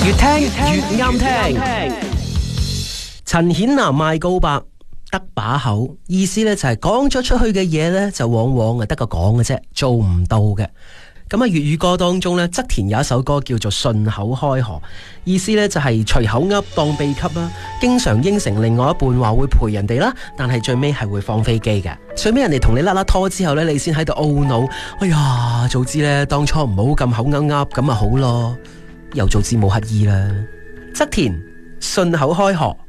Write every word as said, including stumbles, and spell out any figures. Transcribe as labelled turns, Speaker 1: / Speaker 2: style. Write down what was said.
Speaker 1: 越聽越啱聽。陳顯南賣告白得把口，意思咧就係講咗出去嘅嘢咧，就往往係得個講嘅啫，做唔到嘅。咁啊，粵語歌當中咧，側田有一首歌叫做順口開河，意思咧就係隨口噏當秘笈啦，經常應承另外一半話會陪人哋啦，但係最尾係會放飛機嘅。最尾人哋同你甩甩拖之後咧，你先喺度懊惱，哎呀，早知咧當初唔好咁口噏噏咁啊好咯，又早知冇乞兒啦。側田順口開河。